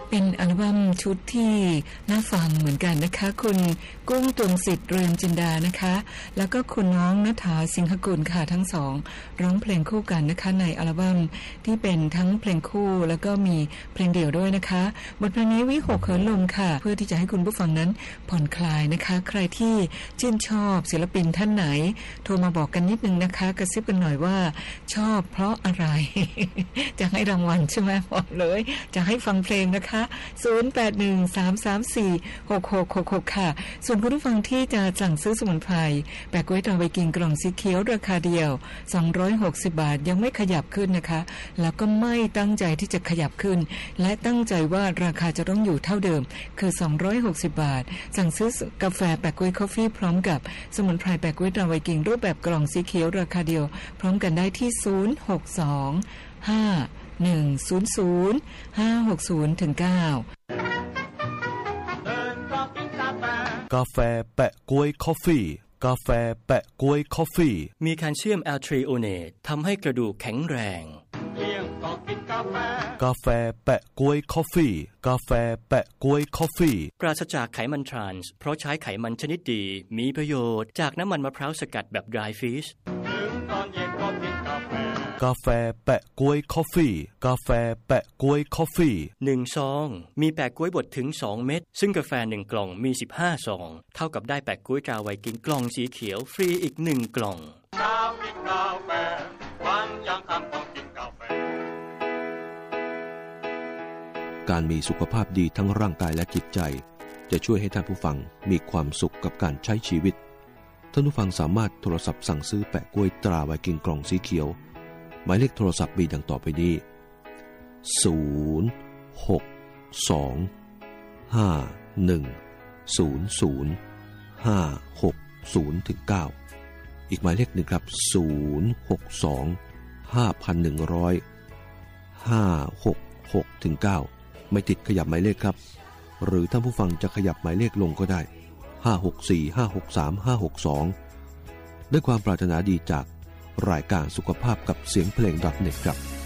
เป็นอัลบั้มชุดที่น่าฟังเหมือนกันนะคะคุณกุ้งตวงสิทธิ์เรือนจินดานะคะแล้วก็คุณน้องณฐาสิงหกุลค่ะทั้งสองร้องเพลงคู่กันนะคะในอัลบั้มที่เป็นทั้งเพลงคู่แล้วก็มีเพลงเดี่ยวด้วยนะคะบทเพลงนี้วิหกเหินลมค่ะเพื่อที่จะให้คุณผู้ฟังนั้นผ่อนคลายนะคะใครที่ชื่นชอบศิลปินท่านไหนโทรมาบอกกันนิดนึงนะคะกระซิบกันหน่อยว่าชอบเพราะอะไร จะให้รางวัลใช่ไหมบอกเลยจะให้ฟังเพลงนะคะ0813346666ค่ะส่วนคุณผู้ฟังที่จะสั่งซื้อสมุนไพรแปะกล้วยตาไวกินกล่องสีเขียวราคาเดียว260 บาทยังไม่ขยับขึ้นนะคะแล้วก็ไม่ตั้งใจที่จะขยับขึ้นและตั้งใจว่าราคาจะต้องอยู่เท่าเดิมคือ260 บาทสั่งซื้อกาแฟแปะกล้วยคอฟฟี่พร้อมกับสมุนไพรแปะกล้วยตาไวกินรูปแบบกล่องสีเขียวราคาเดียวพร้อมกันได้ที่062-5100-560-9 กาแฟแปะกล้วยคอฟฟี่กาแฟแปะกล้วยคอฟฟี่มีแคลเซียมแอลทริโอเนตทำให้กระดูกแข็งแรงกาแฟแปะกล้วยคอฟฟี่กาแฟแปะกล้วยคอฟฟี่ปราศจากไขมันทรานส์เพราะใช้ไขมันชนิดดีมีประโยชน์จากน้ำมันมะพร้าวสกัดแบบ dry fish กาแฟแปะกล้วยคอฟฟี่กาแฟแปะกล้วยคอฟฟี่ 1ซองมีแปะกล้วยบดถึง2เม็ดซึ่งกาแฟ1กล่องมี15ซองเท่ากับได้แปะกล้วยตราไวกินกล่องสีเขียวฟรีอีก1กล่องการมีสุขภาพดีทั้งร่างกายและจิตใจจะช่วยให้ท่านผู้ฟังมีความสุขกับการใช้ชีวิตท่านผู้ฟังสามารถโทรศัพท์สั่งซื้อแปะกล้วยตราไวกินกล่องสีเขียวหมายเลขโทรศัพท์มีดังต่อไปนี้062-5100-560-9อีกหมายเลขหนึ่งครับ062-5,100-566-9ไม่ติดขยับหมายเลขครับหรือท่านผู้ฟังจะขยับหมายเลขลงก็ได้564-563-562ด้วยความปรารถนาดีจากรายการสุขภาพกับเสียงเพลง.net ครับ